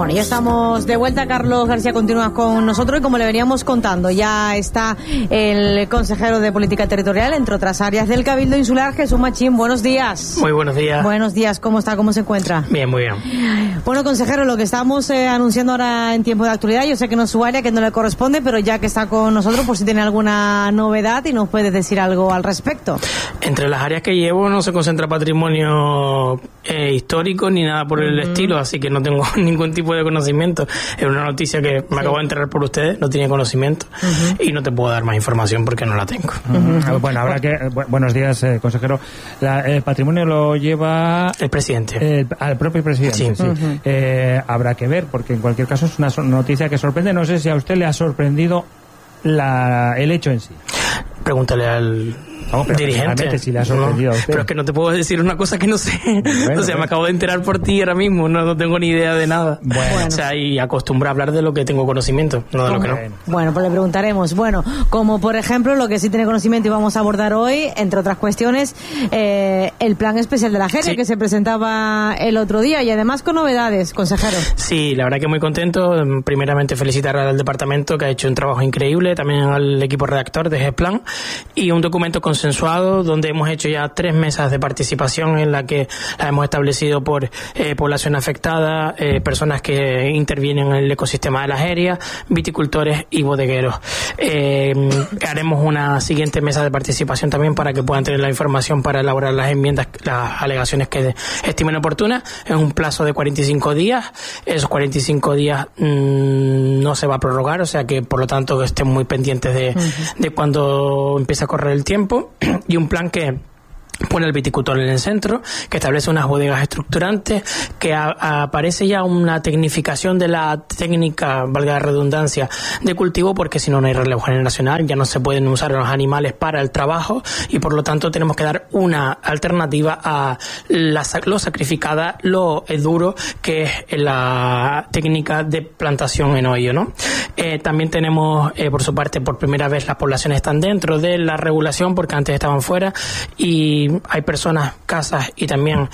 Bueno, ya estamos de vuelta. Carlos García continúa con nosotros y como le veníamos contando, ya está el consejero de Política Territorial, entre otras áreas del Cabildo Insular, Jesús Machín. Buenos días. Muy buenos días. Buenos días, ¿cómo está? ¿Cómo se encuentra? Bien, muy bien. Bueno, consejero, lo que estamos anunciando ahora en tiempo de actualidad, yo sé que no es su área, que no le corresponde, pero ya que está con nosotros, pues si tiene alguna novedad y nos puede decir algo al respecto. Entre las áreas que llevo no se concentra patrimonio histórico ni nada por el estilo, así que no tengo ningún tipo de conocimiento. Es una noticia que me acabo de enterar por ustedes, no tiene conocimiento y no te puedo dar más información porque no la tengo. Bueno, habrá que... buenos días, consejero. El patrimonio lo lleva... El presidente. Al propio presidente. Sí. Habrá que ver, porque en cualquier caso es una noticia que sorprende. No sé si a usted le ha sorprendido el hecho en sí. Pregúntale al... dirigente. Si le ha sorprendido a usted. Pero es que no te puedo decir una cosa que no sé. Bueno, o sea, me acabo de enterar por ti ahora mismo, no tengo ni idea de nada. Bueno. O sea, y acostumbro a hablar de lo que tengo conocimiento, no de lo que no. Bueno, pues le preguntaremos. Bueno, como por ejemplo, lo que sí tiene conocimiento y vamos a abordar hoy, entre otras cuestiones, el plan especial de la Jeria, que se presentaba el otro día y además con novedades, consejero. Sí, la verdad que muy contento. Primeramente felicitar al departamento que ha hecho un trabajo increíble, también al equipo redactor de ese plan, y un documento consensuado donde hemos hecho ya 3 mesas de participación en la que la hemos establecido por población afectada, personas que intervienen en el ecosistema de la Jeria, viticultores y bodegueros. Haremos una siguiente mesa de participación también para que puedan tener la información para elaborar las enmiendas, las alegaciones que estimen oportunas, en un plazo de 45 días. Esos 45 días no se va a prorrogar, o sea que por lo tanto estén muy pendientes de cuando empiece a correr el tiempo. Y un plan que pone al viticultor en el centro, que establece unas bodegas estructurantes, que aparece ya una tecnificación de la técnica, valga la redundancia, de cultivo, porque si no, no hay relevo generacional, ya no se pueden usar los animales para el trabajo y por lo tanto tenemos que dar una alternativa a lo sacrificada, lo duro que es la técnica de plantación en hoyo, ¿no? También tenemos, por su parte, por primera vez las poblaciones están dentro de la regulación, porque antes estaban fuera, y hay personas, casas y también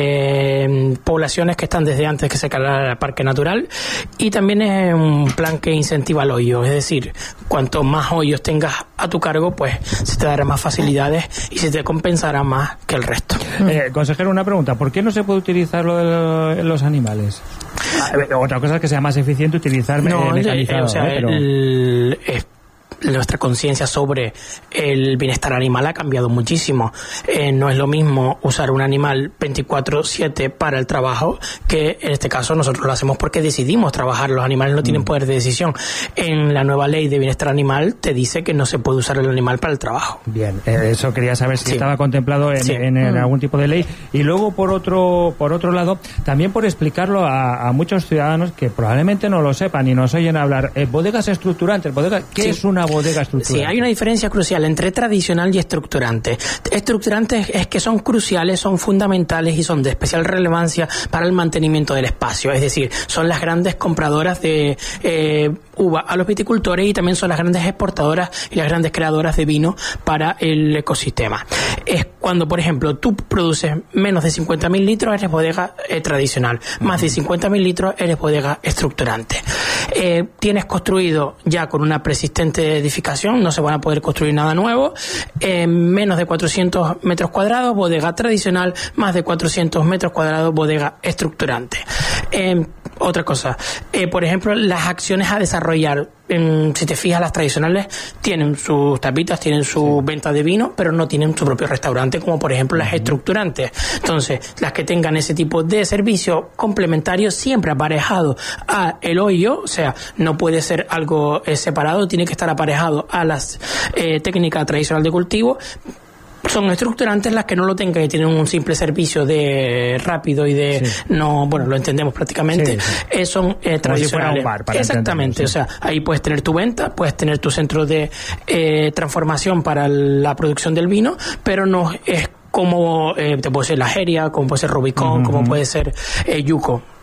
poblaciones que están desde antes que se creara el parque natural. Y también es un plan que incentiva el hoyo, es decir, cuanto más hoyos tengas a tu cargo, pues se te dará más facilidades y se te compensará más que el resto. Consejero, una pregunta: ¿por qué no se puede utilizar lo de los animales? Otra cosa es que sea más eficiente utilizar mecanizado, nuestra conciencia sobre el bienestar animal ha cambiado muchísimo. No es lo mismo usar un animal 24/7 para el trabajo, que en este caso nosotros lo hacemos porque decidimos trabajar. Los animales no tienen poder de decisión. En la nueva ley de bienestar animal te dice que no se puede usar el animal para el trabajo. Bien, eso quería saber si estaba contemplado en algún tipo de ley. Y luego por otro lado, también por explicarlo a muchos ciudadanos que probablemente no lo sepan y nos oyen hablar, bodegas estructurantes, ¿qué es una bodega estructurante? Sí, hay una diferencia crucial entre tradicional y estructurante. Estructurantes es que son cruciales, son fundamentales y son de especial relevancia para el mantenimiento del espacio. Es decir, son las grandes compradoras de uva a los viticultores y también son las grandes exportadoras y las grandes creadoras de vino para el ecosistema. Es cuando, por ejemplo, tú produces menos de 50.000 litros, eres bodega tradicional. Más de 50.000 litros, eres bodega estructurante. Tienes construido ya con una persistente edificación, no se van a poder construir nada nuevo. Menos de 400 metros cuadrados, bodega tradicional. Más de 400 metros cuadrados, bodega estructurante. Otra cosa, por ejemplo, las acciones a desarrollar. Si te fijas, las tradicionales tienen sus tapitas, tienen su venta de vino, pero no tienen su propio restaurante, como por ejemplo las estructurantes. Entonces, las que tengan ese tipo de servicio complementario, siempre aparejado a el hoyo, o sea, no puede ser algo separado, tiene que estar aparejado a las técnicas tradicionales de cultivo. Son estructurantes las que no lo tengan, que tienen un simple servicio de rápido y de no, bueno, lo entendemos prácticamente. Son tradicionales. Si fuera un bar, exactamente, o sea, ahí puedes tener tu venta, puedes tener tu centro de transformación para la producción del vino, pero no es como te puede ser la Jeria, como puede ser Rubicón, como puede ser Yuco.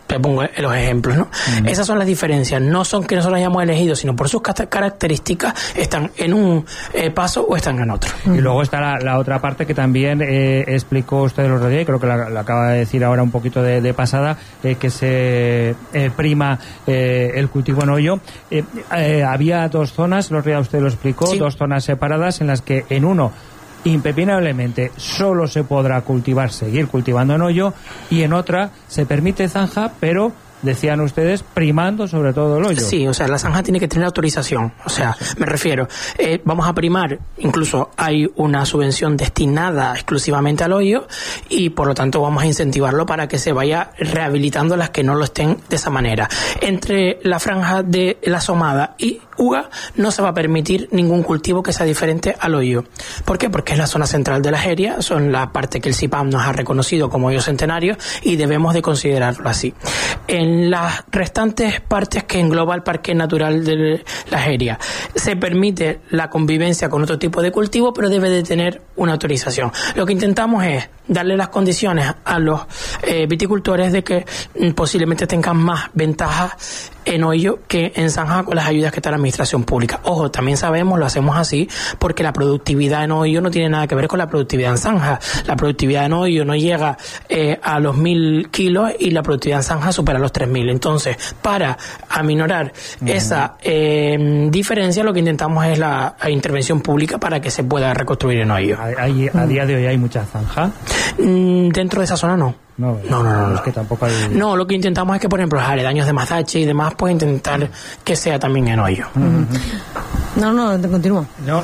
te pongo los ejemplos, ¿no? Esas son las diferencias. No son que nosotros hayamos elegido, sino por sus características están en un paso o están en otro. Y luego está la otra parte que también explicó usted el otro día, y creo que la acaba de decir ahora un poquito de pasada, que se prima el cultivo en hoyo. Había dos zonas, el otro día usted lo explicó, sí. Dos zonas separadas en las que en uno impepinablemente solo se podrá seguir cultivando en hoyo, y en otra se permite zanja, pero decían ustedes, primando sobre todo el hoyo. Sí, o sea, la zanja tiene que tener autorización. O sea, me refiero, vamos a primar, incluso hay una subvención destinada exclusivamente al hoyo, y por lo tanto vamos a incentivarlo para que se vaya rehabilitando las que no lo estén de esa manera. Entre la franja de la Somada y Uga no se va a permitir ningún cultivo que sea diferente al hoyo. ¿Por qué? Porque es la zona central de la Jeria, son la parte que el CIPAM nos ha reconocido como hoyo centenario, y debemos de considerarlo así. En las restantes partes que engloba el Parque Natural de la Jeria se permite la convivencia con otro tipo de cultivo, pero debe de tener una autorización. Lo que intentamos es darle las condiciones a los viticultores de que posiblemente tengan más ventajas en hoyo que en zanja con las ayudas que está la administración pública. Ojo, también sabemos, lo hacemos así porque la productividad en hoyo no tiene nada que ver con la productividad en zanja. La productividad en hoyo no llega a los 1.000 kilos y la productividad en zanja supera los 3.000. Entonces, para aminorar esa diferencia, lo que intentamos es la intervención pública para que se pueda reconstruir en hoyo. A día de hoy hay mucha zanja. Dentro de esa zona no. No. Es que tampoco hay... No, lo que intentamos es que, por ejemplo, los aledaños de Mazache y demás, pues intentar que sea también en hoyo. No, te continúo. No,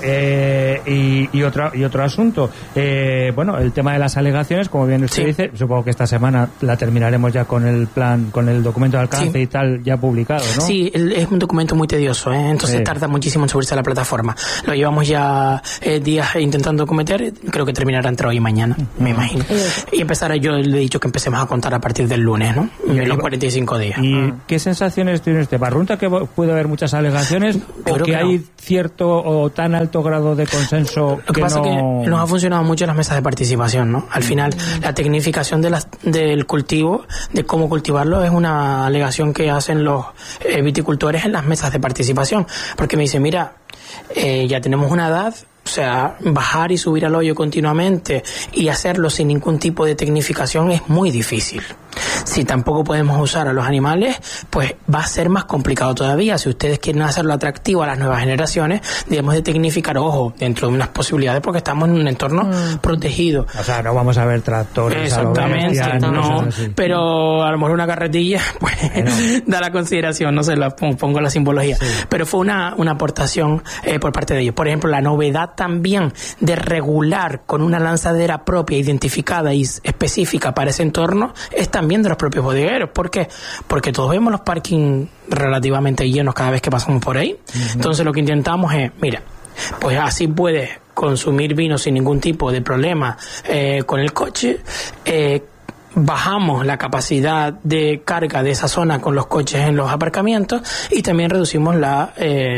y otro asunto. Bueno, el tema de las alegaciones, como bien usted dice, supongo que esta semana la terminaremos ya con el plan, con el documento de alcance y tal, ya publicado, ¿no? Sí, es un documento muy tedioso, entonces tarda muchísimo en subirse a la plataforma. Lo llevamos ya días intentando documentar, creo que terminará entre hoy y mañana, me imagino. Y empezará, yo le he dicho que empecemos a contar a partir del lunes, ¿no? En los 45 días. ¿Y qué sensaciones tiene usted? ¿Barrunta que puede haber muchas alegaciones o que hay cierto o tan alto grado de consenso? Lo que pasa es que nos ha funcionado mucho las mesas de participación, ¿no? Al final, la tecnificación del cultivo, de cómo cultivarlo, es una alegación que hacen los viticultores en las mesas de participación. Porque me dicen, mira, ya tenemos una edad, o sea, bajar y subir al hoyo continuamente y hacerlo sin ningún tipo de tecnificación es muy difícil. Si tampoco podemos usar a los animales, pues va a ser más complicado todavía. Si ustedes quieren hacerlo atractivo a las nuevas generaciones, debemos de tecnificar, ojo, dentro de unas posibilidades, porque estamos en un entorno protegido. O sea, no vamos a ver tractores. Exactamente, no, pero a lo mejor una carretilla, pues, da la consideración, no sé, pongo la simbología. Sí. Pero fue una aportación por parte de ellos. Por ejemplo, la novedad también de regular con una lanzadera propia, identificada y específica para ese entorno, es también de los propios bodegueros. ¿Por qué? Porque todos vemos los parkings relativamente llenos cada vez que pasamos por ahí. Entonces lo que intentamos es, mira, pues así puedes consumir vino sin ningún tipo de problema con el coche. Bajamos la capacidad de carga de esa zona con los coches en los aparcamientos y también reducimos las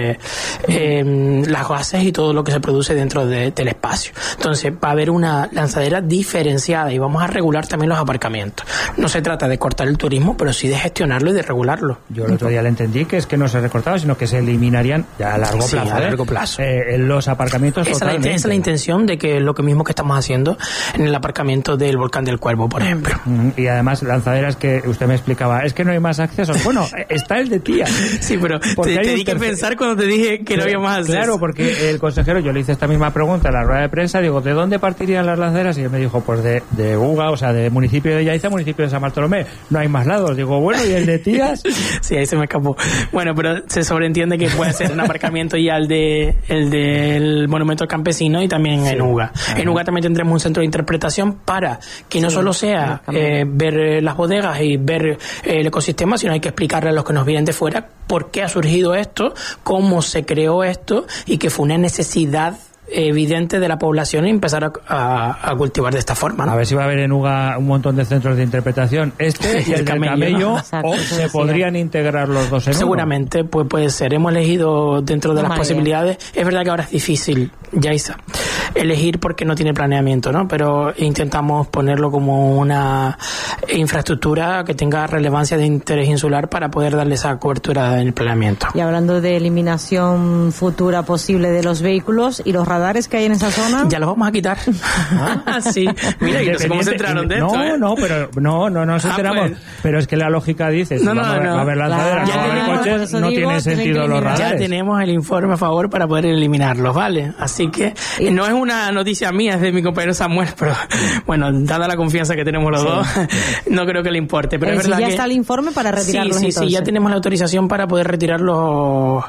gases y todo lo que se produce dentro del espacio. Entonces va a haber una lanzadera diferenciada y vamos a regular también los aparcamientos. No se trata de cortar el turismo, pero sí de gestionarlo y de regularlo. Yo el otro día le entendí que es que no se recortaba, sino que se eliminarían ya a largo plazo. A largo plazo. Los aparcamientos totalmente. Esa es la intención de que lo mismo que estamos haciendo en el aparcamiento del Volcán del Cuervo, por ejemplo. Y además lanzaderas que usted me explicaba, es que no hay más accesos. Bueno, está el de Tía. Sí, pero te di que pensar cuando te dije que no había más accesos. Claro, porque el consejero, yo le hice esta misma pregunta en la rueda de prensa, digo, ¿de dónde partirían las lanzaderas? Y él me dijo, pues de Uga, o sea, de municipio de Yaiza, municipio de San Bartolomé. No hay más lados. Digo, bueno, ¿y el de Tías? Sí, ahí se me escapó. Bueno, pero se sobreentiende que puede ser un aparcamiento ya el del Monumento al Campesino y también en Uga. En Uga también tendremos un centro de interpretación para que no solo sea ver las bodegas y ver el ecosistema, sino hay que explicarle a los que nos vienen de fuera por qué ha surgido esto, cómo se creó esto y que fue una necesidad evidente de la población y empezar a cultivar de esta forma, ¿no? A ver si va a haber en UGA un montón de centros de interpretación. Y el camello, Exacto, o se podrían integrar los dos en seguramente, uno. puede ser. Hemos elegido dentro de las posibilidades. Es verdad que ahora es difícil, Yaisa, elegir porque no tiene planeamiento, ¿no? Pero intentamos ponerlo como una infraestructura que tenga relevancia de interés insular para poder darle esa cobertura en el planeamiento. Y hablando de eliminación futura posible de los vehículos y los radares que hay en esa zona, ya los vamos a quitar. Sí, mira, y no sé cómo se enteraron de esto. Pero no nos enteramos. Pues, pero es que la lógica dice, no. va a haber lanzaderas, Claro, no va a haber coches, no tiene sentido los radares. Ya tenemos el informe a favor para poder eliminarlos, ¿vale? Así que no es una noticia mía, es de mi compañero Samuel, pero bueno, dada la confianza que tenemos los dos, no creo que le importe. Pero es verdad si ya que está el informe para retirarlos. Sí, ya tenemos la autorización para poder retirar los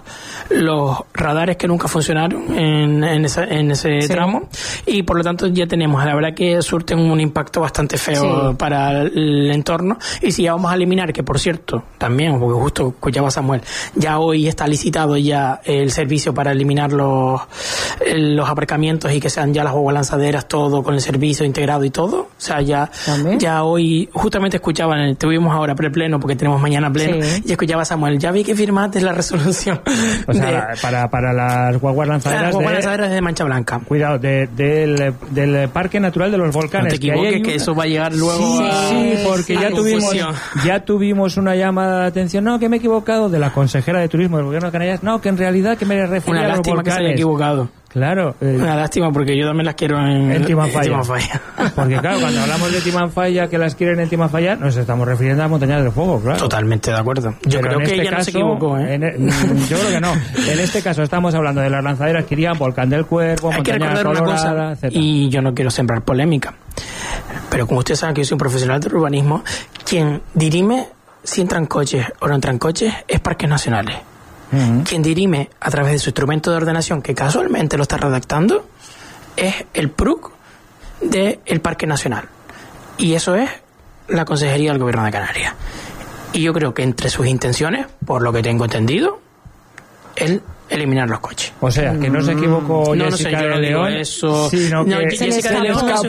radares que nunca funcionaron en ese tramo, y por lo tanto ya tenemos, la verdad que surten un impacto bastante feo para el entorno. Y si ya vamos a eliminar, que por cierto, también, porque justo escuchaba Samuel, ya hoy está licitado ya el servicio para eliminar los aparcamientos y que sean ya las guaguas lanzaderas, todo con el servicio integrado y todo. O sea, ya hoy, justamente escuchaban, tuvimos ahora prepleno porque tenemos mañana pleno, y escuchaba a Samuel, ya vi que firmaste la resolución. O sea, para las guaguas lanzaderas. Las guaguas lanzaderas de Mancha Blanca. Cuidado, del Parque Natural de los Volcanes. No te equivoques, que eso va a llegar luego porque ya tuvimos una llamada de atención, no, que me he equivocado, de la consejera de Turismo del Gobierno de Canarias, no, que en realidad que me refería a los volcanes. Una lástima que se haya equivocado. Claro. Una lástima porque yo también las quiero en Timanfaya. Porque claro, cuando hablamos de Timanfaya, que las quieren en Timanfaya, nos estamos refiriendo a Montañas del Fuego, claro. Totalmente de acuerdo. Yo creo que ella no se equivocó, ¿eh? Yo creo que no. En este caso estamos hablando de las lanzaderas que irían Volcán del Cuervo, Montaña Colorada, etc. Y yo no quiero sembrar polémica, pero como ustedes saben que yo soy un profesional de urbanismo, quien dirime si entran coches o no entran coches es Parques Nacionales. Quien dirime a través de su instrumento de ordenación, que casualmente lo está redactando, es el PRUC del Parque Nacional. Y eso es la Consejería del Gobierno de Canarias. Y yo creo que entre sus intenciones, por lo que tengo entendido, el eliminar los coches. O sea, que no se equivocó Jessica de León, sino que Jessica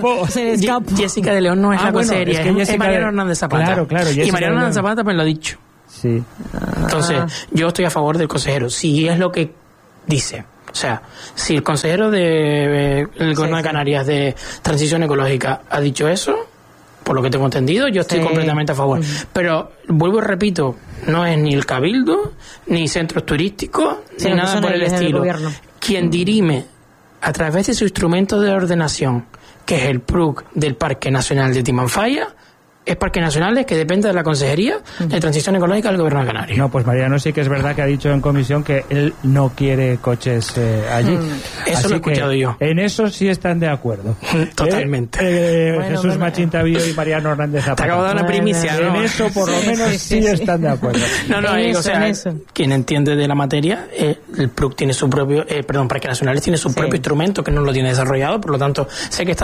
de León no es la consejería, es Mariano Hernández Zapata. Claro, y Mariano Hernández Zapata también lo ha dicho. Sí. Entonces, yo estoy a favor del consejero, si es lo que dice. O sea, si el consejero del Gobierno de Canarias de Transición Ecológica ha dicho eso, por lo que tengo entendido, yo estoy completamente a favor. Pero, vuelvo y repito, no es ni el Cabildo, ni centros turísticos, ni nada por el estilo. Quien dirime a través de su instrumento de ordenación, que es el PRUC del Parque Nacional de Timanfaya, es Parques Nacionales, que depende de la Consejería de Transición Ecológica del Gobierno de Canarias. No, pues Mariano sí que es verdad que ha dicho en comisión que él no quiere coches allí. Eso lo he escuchado yo. En eso sí están de acuerdo. Totalmente. Jesús Machín Tavío y Mariano Hernández Zapata. Te acabo de dar una primicia, ¿no? En eso por lo menos sí están de acuerdo. O sea, quien entiende de la materia, el PRUC tiene su propio, Parques Nacionales tiene su propio instrumento que no lo tiene desarrollado, por lo tanto sé que está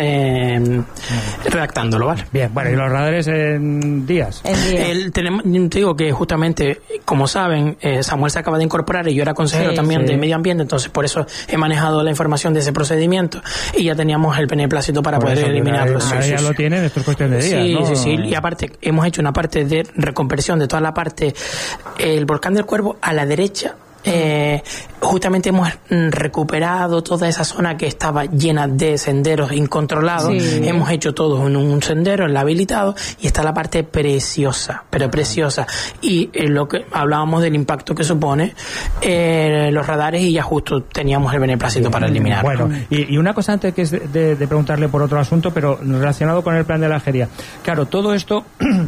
redactándolo, ¿vale? Bien, bueno, y los radares en días. Te digo que justamente, como saben, Samuel se acaba de incorporar y yo era consejero también de Medio Ambiente, entonces por eso he manejado la información de ese procedimiento y ya teníamos el beneplácito para poder eliminarlo. Ya lo tienen, esto es cuestión de días. Sí. Y aparte, hemos hecho una parte de reconversión de toda la parte, el Volcán del Cuervo a la derecha. Justamente hemos recuperado toda esa zona que estaba llena de senderos incontrolados. Hemos hecho todo en un sendero, en el habilitado, y está la parte preciosa, pero preciosa. Y lo que hablábamos del impacto que supone los radares, y ya justo teníamos el beneplácito para eliminarlo. Bueno, y una cosa antes que es de preguntarle por otro asunto, pero relacionado con el plan de la Algeria. Claro, todo esto,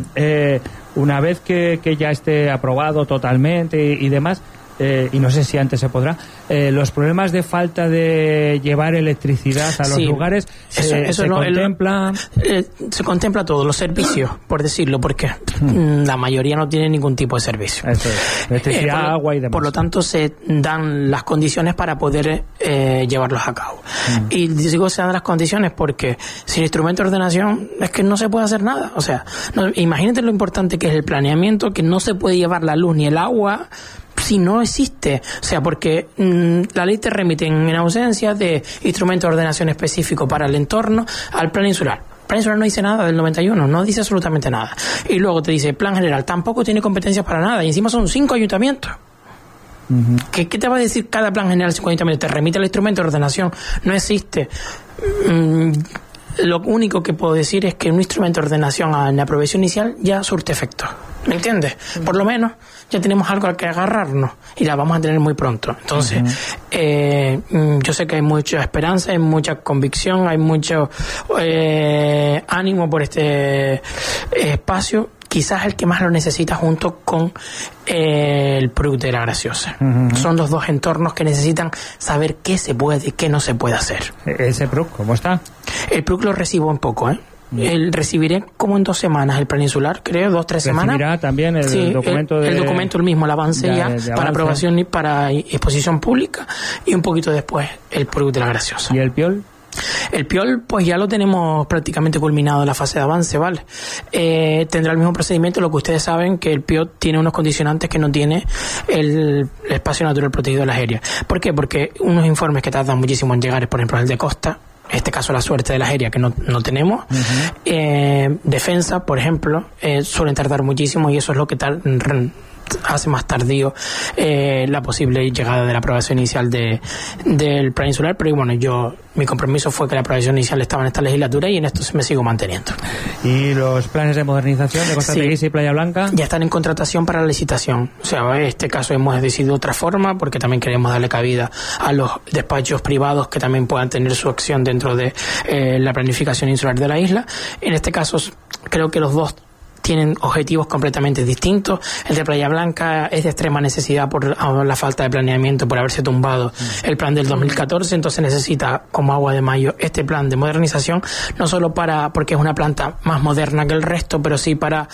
una vez que ya esté aprobado totalmente y demás, y no sé si antes se podrá, los problemas de falta de llevar electricidad a los lugares se contempla. Se contempla todo, los servicios, por decirlo, porque la mayoría no tiene ningún tipo de servicio. Electricidad, agua y demás. Por lo tanto, se dan las condiciones para poder llevarlos a cabo. Y digo se dan las condiciones porque sin instrumento de ordenación es que no se puede hacer nada. O sea, imagínate lo importante que es el planeamiento, que no se puede llevar la luz ni el agua si no existe, o sea, porque la ley te remite en ausencia de instrumento de ordenación específico para el entorno al plan insular. El plan insular no dice nada del 91, no dice absolutamente nada. Y luego te dice, plan general, tampoco tiene competencias para nada, y encima son 5 ayuntamientos. Uh-huh. ¿Qué te va a decir cada plan general 5 ayuntamientos? Te remite al instrumento de ordenación, no existe. Lo único que puedo decir es que un instrumento de ordenación en la aprobación inicial ya surte efecto. ¿Me entiendes? Por lo menos ya tenemos algo al que agarrarnos y la vamos a tener muy pronto. Entonces, yo sé que hay mucha esperanza, hay mucha convicción, hay mucho ánimo por este espacio. Quizás el que más lo necesita junto con el PRUC de La Graciosa. Uh-huh. Son los dos entornos que necesitan saber qué se puede y qué no se puede hacer. ¿Ese PRUC cómo está? El PRUC lo recibo en poco, recibiré como en 2 semanas el plan insular, creo, 2-3 semanas. ¿Recibirá también el documento el documento, el mismo, el avance de para aprobación y para exposición pública, y un poquito después el PRUC de La Graciosa. ¿Y el PIOL? El PIOL, pues ya lo tenemos prácticamente culminado en la fase de avance, ¿vale? Tendrá el mismo procedimiento, lo que ustedes saben que el PIOL tiene unos condicionantes que no tiene el espacio natural protegido de las Eria. ¿Por qué? Porque unos informes que tardan muchísimo en llegar, por ejemplo, el de Costa, en este caso la suerte de las Eria que no tenemos, defensa, por ejemplo, suelen tardar muchísimo, y eso es lo que hace más tardío la posible llegada de la aprobación inicial del plan insular. Pero bueno, mi compromiso fue que la aprobación inicial estaba en esta legislatura, y en esto me sigo manteniendo. ¿Y los planes de modernización de Costa Teguise y Playa Blanca? Ya están en contratación para la licitación. O sea, en este caso hemos decidido otra forma, porque también queremos darle cabida a los despachos privados que también puedan tener su acción dentro de la planificación insular de la isla. En este caso creo que los dos tienen objetivos completamente distintos. El de Playa Blanca es de extrema necesidad por la falta de planeamiento, por haberse tumbado el plan del 2014, entonces necesita como agua de mayo este plan de modernización, no solo porque es una planta más moderna que el resto, pero sí para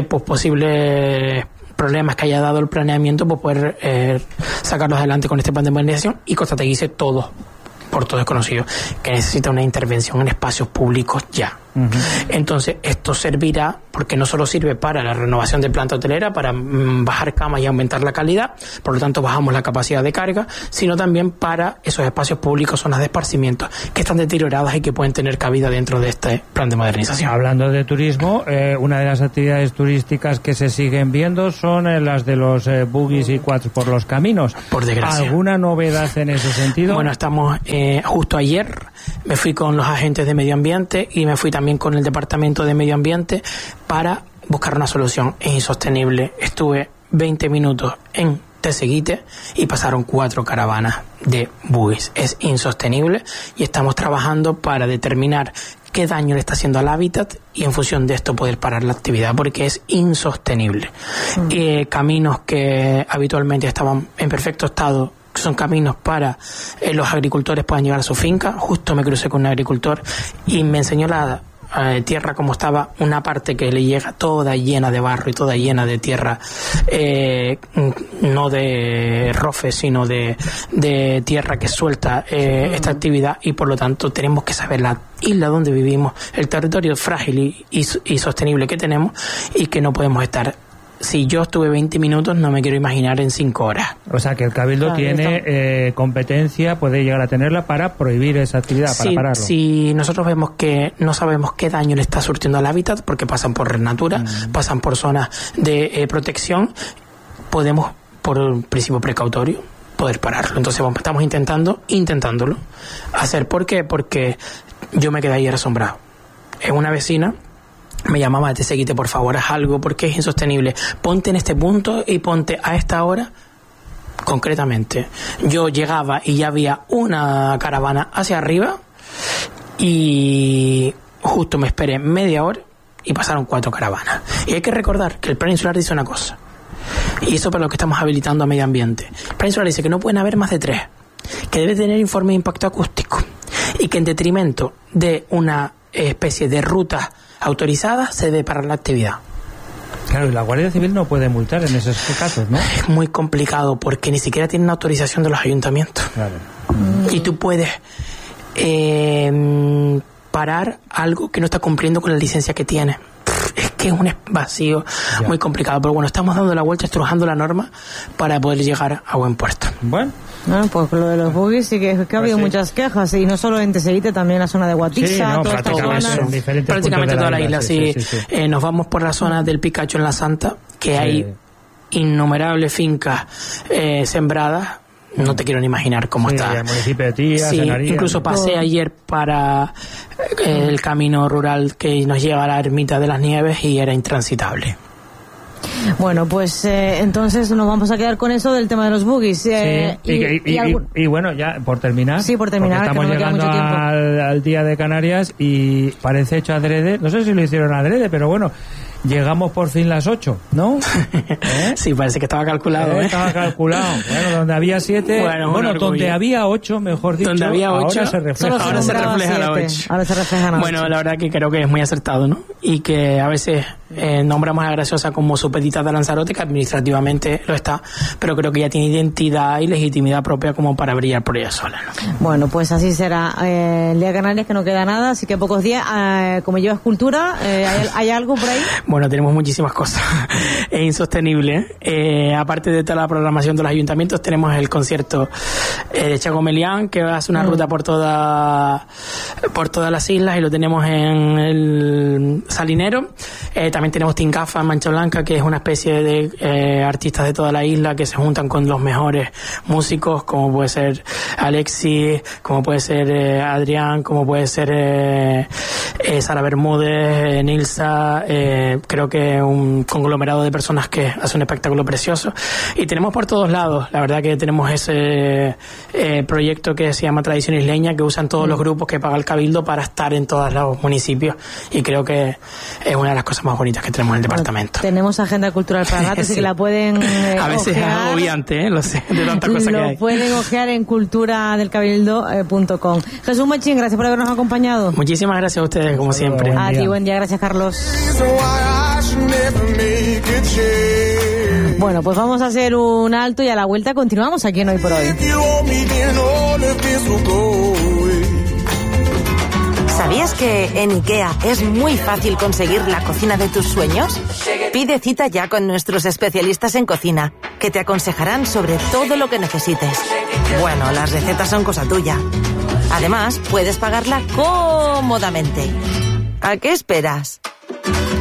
posibles problemas que haya dado el planeamiento, pues poder sacarlos adelante con este plan de modernización. Y Costa Teguise, por todo es conocido, que necesita una intervención en espacios públicos ya. Uh-huh. Entonces, esto servirá, porque no solo sirve para la renovación de planta hotelera, para bajar camas y aumentar la calidad, por lo tanto bajamos la capacidad de carga, sino también para esos espacios públicos, zonas de esparcimiento, que están deterioradas y que pueden tener cabida dentro de este plan de modernización. Hablando de turismo, una de las actividades turísticas que se siguen viendo son las de los buggies y quads por los caminos. Por desgracia. ¿Alguna novedad en ese sentido? Bueno, estamos justo ayer me fui con los agentes de medio ambiente y me fui también con el departamento de medio ambiente para buscar una solución. Es insostenible. Estuve 20 minutos en Teseguite y pasaron 4 caravanas de buggies. Es insostenible, y estamos trabajando para determinar qué daño le está haciendo al hábitat y en función de esto poder parar la actividad, porque es insostenible. Caminos que habitualmente estaban en perfecto estado, son caminos para los agricultores puedan llegar a su finca. Justo me crucé con un agricultor y me enseñó la tierra como estaba, una parte que le llega toda llena de barro y toda llena de tierra, no de rofe, sino de tierra que suelta esta actividad, y por lo tanto tenemos que saber la isla donde vivimos, el territorio frágil y sostenible que tenemos, y que no podemos estar. Si yo estuve 20 minutos, no me quiero imaginar en 5 horas. O sea, que el Cabildo tiene competencia, puede llegar a tenerla para prohibir esa actividad, para pararlo. Si nosotros vemos que no sabemos qué daño le está surtiendo al hábitat, porque pasan por Red Natura, pasan por zonas de protección, podemos, por principio precautorio, poder pararlo. Entonces estamos intentándolo hacer. ¿Por qué? Porque yo me quedé ayer asombrado. Es una vecina me llamaba de Teseguite, por favor, haz algo porque es insostenible. Ponte en este punto y ponte a esta hora. Concretamente, yo llegaba y ya había una caravana hacia arriba, y justo me esperé media hora y pasaron 4 caravanas. Y hay que recordar que el plan insular dice una cosa, y eso para lo que estamos habilitando a medio ambiente. El plan insular dice que no pueden haber más de 3, que debe tener informe de impacto acústico, y que en detrimento de una especie de ruta autorizada se debe parar la actividad. Claro, y la Guardia Civil no puede multar en esos casos, ¿no? Es muy complicado porque ni siquiera tienen autorización de los ayuntamientos. Claro. Y tú puedes parar algo que no está cumpliendo con la licencia que tiene. Es que es un vacío muy complicado. Pero bueno, estamos dando la vuelta, estrujando la norma para poder llegar a buen puerto. Bueno. Pues lo de los buggies sí que ha habido muchas quejas, y no solo en Teseite, también en la zona de Guatisa, toda esta zona. Prácticamente toda la isla, sí. Nos vamos por la zona del Picacho en la Santa, que hay innumerables fincas sembradas. No te quiero ni imaginar cómo está. El municipio de Tía, Sanaría, incluso pasé ayer para el camino rural que nos lleva a la Ermita de las Nieves y era intransitable. Bueno, pues entonces nos vamos a quedar con eso del tema de los buggies. Y bueno, ya por terminar. Sí, por terminar. Estamos que no llegando me queda mucho tiempo. al Día de Canarias y parece hecho adrede. No sé si lo hicieron adrede, pero bueno. Llegamos por fin las 8, ¿no? Sí, parece que estaba calculado. Estaba calculado. Bueno, donde había 7, donde había 8, mejor dicho, donde había 8, ahora se refleja. Ahora se refleja la 8. Ahora se refleja la 8. Bueno, la verdad que creo que es muy acertado, ¿no? Y que a veces nombramos a Graciosa como Supetita de Lanzarote, que administrativamente lo está, pero creo que ya tiene identidad y legitimidad propia como para brillar por ella sola, ¿no? Bueno, pues así será. El Día de Canarias, que no queda nada, así que pocos días. Como llevas cultura, ¿hay algo por ahí? Bueno, tenemos muchísimas cosas. Es insostenible. Aparte de toda la programación de los ayuntamientos, tenemos el concierto de Chaco Melián, que hace una ruta por todas las islas, y lo tenemos en el Salinero. También tenemos Tincafa en Mancha Blanca, que es una especie de artistas de toda la isla que se juntan con los mejores músicos, como puede ser Alexis, como puede ser Adrián, como puede ser Sara Bermúdez, Nilsa. Creo que un conglomerado de personas que hace un espectáculo precioso, y tenemos por todos lados. La verdad que tenemos ese proyecto que se llama Tradición Isleña, que usan todos los grupos que paga el Cabildo para estar en todos los municipios, y creo que es una de las cosas más bonitas que tenemos en el departamento. Tenemos agenda cultural para rato, así que la pueden a veces ojear. Es agobiante, lo sé, de tanta cosa que hay. Lo pueden ojear en culturadelcabildo.com. Jesús Machín, gracias por habernos acompañado. Muchísimas gracias a ustedes, como siempre. A ti, buen día, gracias, Carlos. Bueno, pues vamos a hacer un alto y a la vuelta continuamos aquí en Hoy por Hoy. ¿Sabías que en IKEA es muy fácil conseguir la cocina de tus sueños? Pide cita ya con nuestros especialistas en cocina, que te aconsejarán sobre todo lo que necesites. Bueno, las recetas son cosa tuya. Además, puedes pagarla cómodamente. ¿A qué esperas?